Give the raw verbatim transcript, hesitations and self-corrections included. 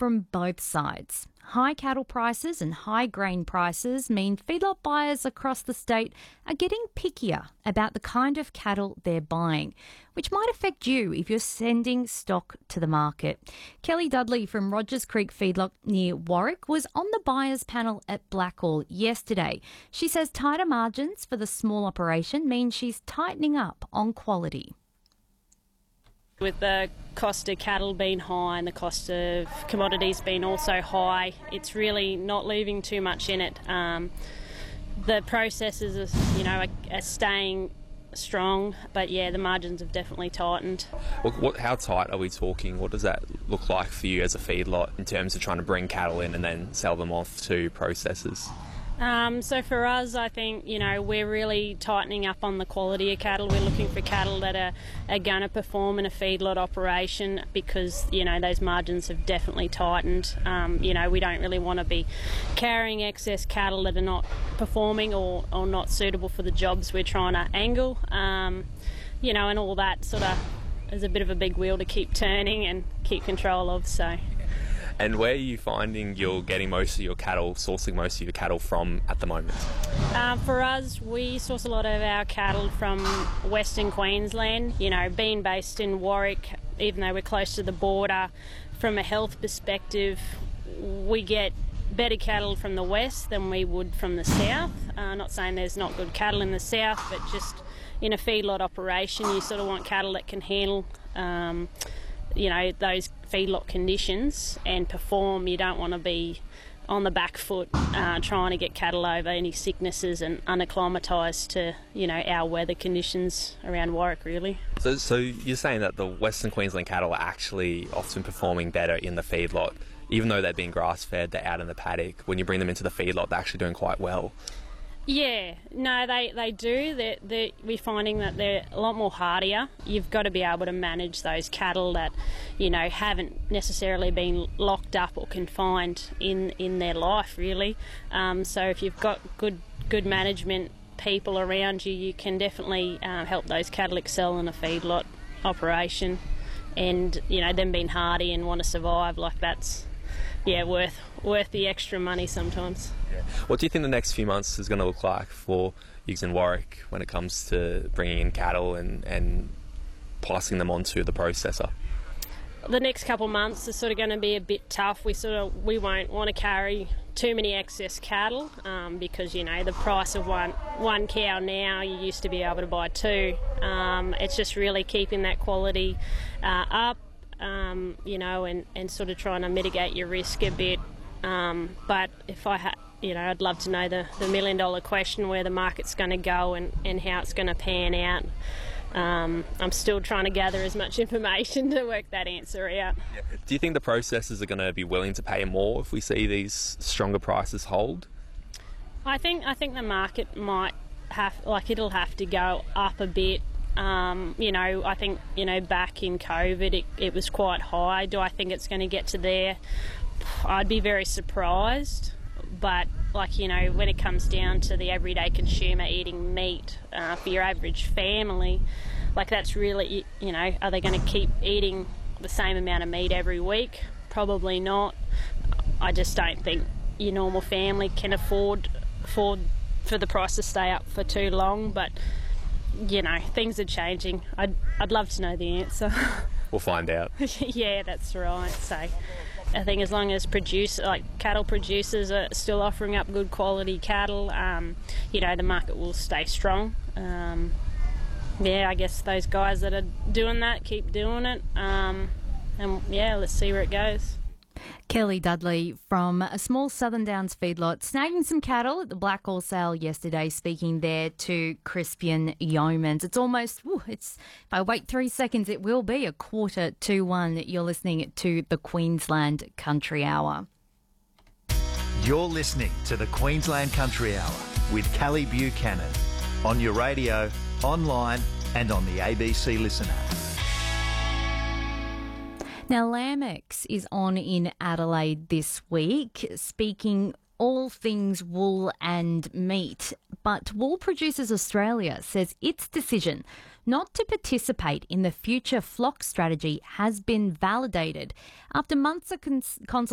from both sides. High cattle prices and high grain prices mean feedlot buyers across the state are getting pickier about the kind of cattle they're buying, which might affect you if you're sending stock to the market. Kelly Dudley from Rogers Creek Feedlot near Warwick was on the buyers panel at Blackall yesterday. She says tighter margins for the small operation mean she's tightening up on quality. With the cost of cattle being high and the cost of commodities being also high, it's really not leaving too much in it. Um, the processes, are, you know, are, are staying strong, but yeah, the margins have definitely tightened. What, what, how tight are we talking? What does that look like for you as a feedlot in terms of trying to bring cattle in and then sell them off to processors? Um, so for us, I think, you know, we're really tightening up on the quality of cattle. We're looking for cattle that are, are going to perform in a feedlot operation because, you know, those margins have definitely tightened. Um, you know, we don't really want to be carrying excess cattle that are not performing or, or not suitable for the jobs we're trying to angle. Um, you know, and all that sort of is a bit of a big wheel to keep turning and keep control of, so... And where are you finding you're getting most of your cattle, sourcing most of your cattle from at the moment? Um, for us, we source a lot of our cattle from Western Queensland. You know, being based in Warwick, even though we're close to the border, from a health perspective, we get better cattle from the west than we would from the south. Uh, not saying there's not good cattle in the south, but just in a feedlot operation, you sort of want cattle that can handle, um, you know, those feedlot conditions and perform. You don't want to be on the back foot uh, trying to get cattle over any sicknesses and unacclimatised to, you know, our weather conditions around Warwick, really. So, so you're saying that the Western Queensland cattle are actually often performing better in the feedlot, even though they're being grass-fed, they're out in the paddock. When you bring them into the feedlot, they're actually doing quite well. Yeah, no, they, they do. They're, they're, we're finding that they're a lot more hardier. You've got to be able to manage those cattle that, you know, haven't necessarily been locked up or confined in, in their life, really. Um, so if you've got good good management people around you, you can definitely uh, help those cattle excel in a feedlot operation. And, you know, them being hardy and want to survive, like that's, yeah, worth worth the extra money sometimes. Yeah. What do you think the next few months is going to look like for Yigs and Warwick when it comes to bringing in cattle and, and passing them on to the processor? The next couple of months is sort of going to be a bit tough. We sort of we won't want to carry too many excess cattle um, because, you know, the price of one one cow now, you used to be able to buy two. Um, it's just really keeping that quality uh, up. Um, you know, and, and sort of trying to mitigate your risk a bit. Um, but if I had, you know, I'd love to know the, the million dollar question, where the market's going to go and, and how it's going to pan out. Um, I'm still trying to gather as much information to work that answer out. Yeah. Do you think the processors are going to be willing to pay more if we see these stronger prices hold? I think I think the market might have, like, it'll have to go up a bit. Um, you know, I think, you know, back in COVID it, it was quite high. Do I think it's going to get to there? I'd be very surprised. But, like, you know, when it comes down to the everyday consumer eating meat uh, for your average family, like, that's really, you know, are they going to keep eating the same amount of meat every week? Probably not. I just don't think your normal family can afford, afford for the price to stay up for too long. But, you know, things are changing. I'd, I'd love to know the answer. We'll find out. Yeah, that's right. So I think as long as produce, like cattle producers are still offering up good quality cattle, um, you know, the market will stay strong. Um, yeah, I guess those guys that are doing that keep doing it. Um, and, yeah, let's see where it goes. Kelly Dudley from a small Southern Downs feedlot snagging some cattle at the Blackall sale yesterday, speaking there to Crispian Yeomans. It's almost, whew, it's, if I wait three seconds, it will be a quarter to one. You're listening to the Queensland Country Hour. You're listening to the Queensland Country Hour with Callie Buchanan on your radio, online and on the A B C Listen app. Now, Lambex is on in Adelaide this week, speaking all things wool and meat. But Wool Producers Australia says its decision not to participate in the future flock strategy has been validated after months of cons- consultation